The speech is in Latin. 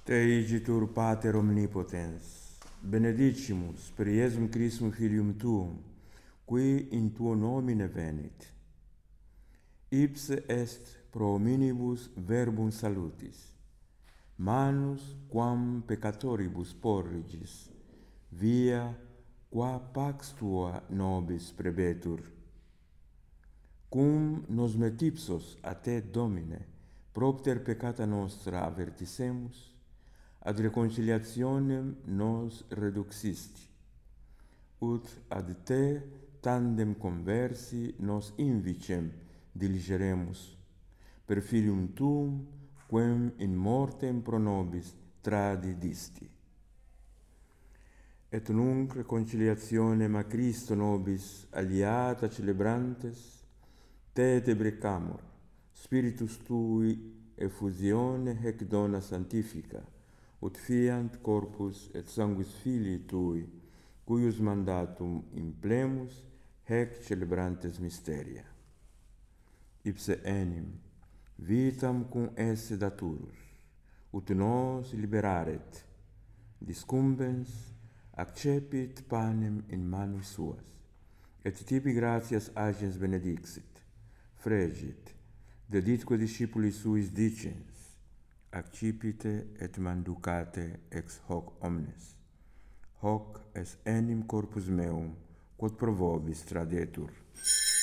Te igitur Pater omnipotens, benedicimus per Iesum Christum Filium Tuum, qui in tuo nomine venit. Ipse est pro hominibus verbum salutis, manus quam peccatoribus porrigis, via qua pax tua nobis prebetur. Cum nos met ipsos a te, Domine, propter peccata nostra avertissemus, ad reconciliationem nos reduxisti, ut ad te tandem conversi nos invicem diligeremus, per Filium Tuum, quem in mortem pro nobis tradidisti. Et nunc reconciliationem a Christo nobis aliata celebrantes, te debrecamur, Spiritus Tui effusione hec dona sanctifica, ut fiant corpus et sanguis Filii Tui, cuius mandatum implemus hec celebrantes mysteria. Ipse enim vitam cum esse daturus, ut nos liberaret, discumbens accepit panem in manus suas, et tibi gratias agens benedixit, fregit, deditque discipuli suis dicens, accipite et manducate ex hoc omnes. Hoc est enim corpus meum, quod pro vobis tradetur.